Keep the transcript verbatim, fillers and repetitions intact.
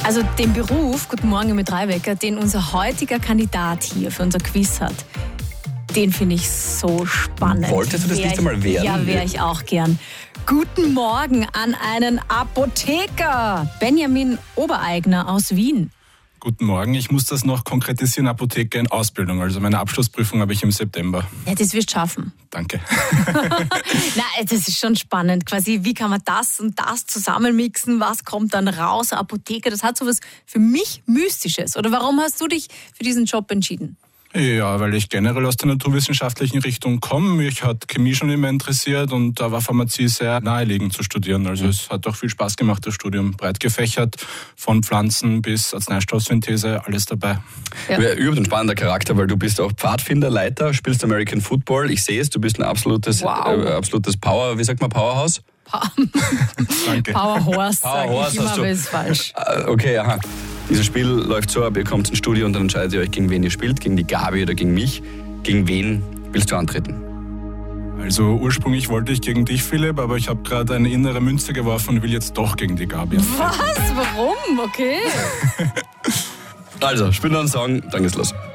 Also den Beruf, guten Morgen mit Dreiwecker, den unser heutiger Kandidat hier für unser Quiz hat, den finde ich so spannend. Wolltest du das wär nicht ich, einmal werden? Ja, wäre ich auch gern. Guten Morgen an einen Apotheker, Benjamin Obereigner aus Wien. Guten Morgen, ich muss das noch konkretisieren, Apotheker in Ausbildung. Also meine Abschlussprüfung habe ich im September. Ja, das wirst du schaffen. Danke. Nein, das ist schon spannend. Quasi, wie kann man das und das zusammenmixen? Was kommt dann raus? Apotheker, das hat sowas für mich Mystisches. Oder warum hast du dich für diesen Job entschieden? Ja, weil ich generell aus der naturwissenschaftlichen Richtung komme. Mich hat Chemie schon immer interessiert und da war Pharmazie sehr naheliegend zu studieren. Also es hat auch viel Spaß gemacht, das Studium. Breit gefächert, von Pflanzen bis Arzneistoffsynthese, alles dabei. Ja. Überhaupt ein spannender Charakter, weil du bist auch Pfadfinderleiter, spielst American Football. Ich sehe es, du bist ein absolutes, wow. äh, absolutes Power, wie sagt man, Powerhouse? Danke. Powerhorse, Power sage ich immer, aber ist falsch. Okay, aha. Dieses Spiel läuft so ab, ihr kommt ins Studio und dann entscheidet ihr euch, gegen wen ihr spielt, gegen die Gabi oder gegen mich. Gegen wen willst du antreten? Also ursprünglich wollte ich gegen dich, Philipp, aber ich habe gerade eine innere Münze geworfen und will jetzt doch gegen die Gabi antreten. Was? Warum? Okay. Also, spiel noch einen Song, dann geht's los.